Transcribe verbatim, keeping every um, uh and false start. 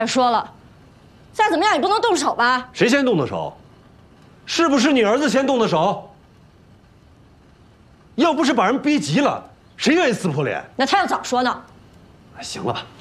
说了，再怎么样也不能动手吧？ 谁先动的手？是不是你儿子先动的手？要不是把人逼急了，谁愿意撕破脸？ 那他要早说呢？ 行了吧，